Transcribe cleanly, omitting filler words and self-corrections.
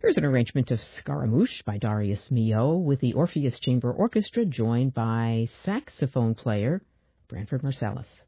Here's an arrangement of Scaramouche by Darius Milhaud with the Orpheus Chamber Orchestra joined by saxophone player Branford Marsalis.